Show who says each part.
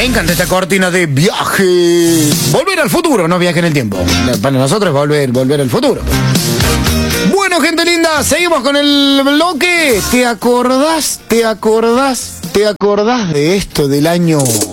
Speaker 1: Me encanta esta cortina de viaje. Volver al futuro, no viaje en el tiempo. Para nosotros volver al futuro. Bueno, gente linda, seguimos con el bloque. ¿Te acordás de esto del año